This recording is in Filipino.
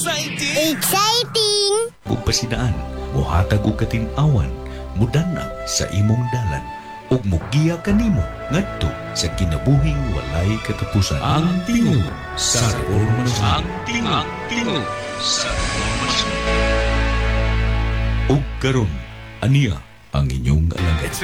Exciting! Ug pasidaan, mohatag og katin-awan, mudanag sa imong dalan, ug mugiya kanimo ngadto sa kinabuhing walay katapusan. Ang tingog sa reformasyon. Ang tingog sa reformasyon. Ug karon, aniya ang inyong alagad.